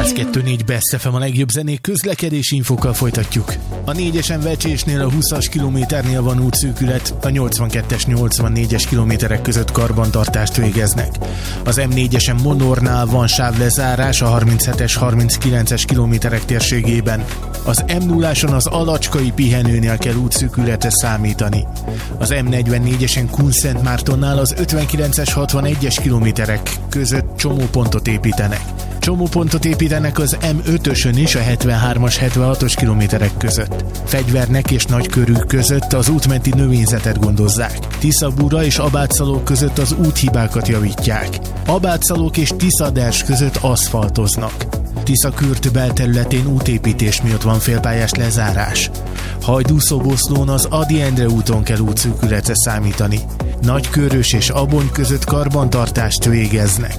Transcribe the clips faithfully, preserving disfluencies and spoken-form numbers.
száz kettő négy Best ef em, a legjobb zenék, közlekedési infokkal folytatjuk. A négyesen Vecsésnél a húszas kilométernél van útszűkület, a nyolcvankettes nyolcvannégyes kilométerek között karbantartást végeznek. Az em négyesen Monornál van sávlezárás a harminchetes harminckilences kilométerek térségében. Az em nulláson az Alacskai pihenőnél kell útszűkületre számítani. Az em negyvennégyesen Kunszentmártonnál az ötvenkilences hatvanegyes kilométerek között csomópontot építenek. Csomópontot építenek az em ötösön is a hetvenhármas hetvenhatos kilométerek között. Fegyvernek és Nagykörű között az útmenti növényzetet gondozzák. Tiszabúra és Abátszalók között az úthibákat javítják. Abátszalók és Tiszaders között aszfaltoznak. Tiszakürt belterületén útépítés miatt van félpályás lezárás. Hajdúszoboszlón az Ady Endre úton kell útszűkületre számítani. Nagykörös és Abony között karbantartást végeznek.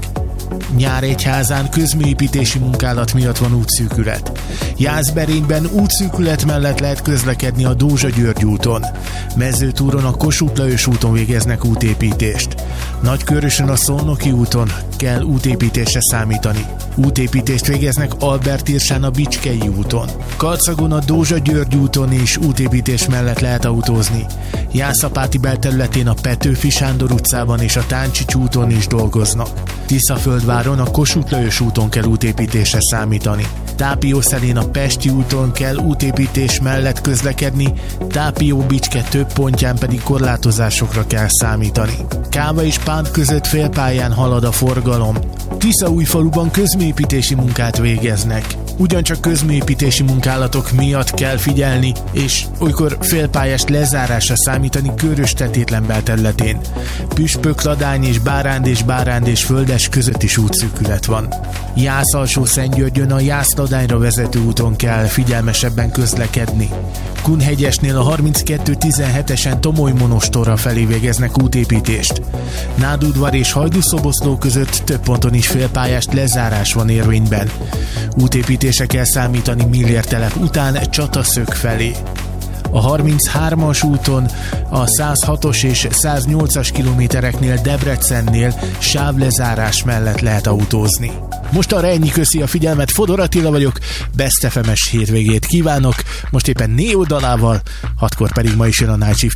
Nyíregyházán közműépítési munkálat miatt van útszűkület. Jászberényben útszűkület mellett lehet közlekedni a Dózsa-György úton. Mezőtúron a Kossuth Lajos úton végeznek útépítést. Nagykörösön a Szolnoki úton kell útépítésre számítani. Útépítést végeznek Albert-Irsán a Bicskei úton. Karcagon a Dózsa-György úton is útépítés mellett lehet autózni. Jászapáti belterületén a Petőfi Sándor utcában és a Táncsics úton is dolgoznak. Tiszaföldváron a Kossuth Lajos úton kell útépítésre számítani. Tápiószelén a Pesti úton kell útépítés mellett közlekedni, Tápió-Bicske több pontján pedig korlátozásokra kell számítani. Káva és Pánt között félpályán halad a forgalom. Tiszaújfaluban közműépítési munkát végeznek. Ugyancsak közműépítési munkálatok miatt kell figyelni, és olykor félpályás lezárásra számítani Körös-Tetétlen belterületén. Püspökladány és Báránd és Báránd és Földes között is útszűkület van. Jász-Alsó-Szentgyörgyön a Jász-Ladányra vezető úton kell figyelmesebben közlekedni. Kunhegyesnél a harminckettő tizenhetesen Tomoly-Monostorra felé végeznek útépítést. Nádudvar és Hajdúszoboszló között több ponton is félpályás lezárás van érvényben. Útépítésre kell számítani Millértelep után Csataszög felé. A harminchármas úton a százhatos és száznyolcas kilométereknél Debrecennél sávlezárás mellett lehet autózni. Most arra ennyi, köszi a figyelmet, Fodor Attila vagyok, Best ef em-es hétvégét kívánok, most éppen Neo dalával, hatkor pedig ma is jön a Night Shift.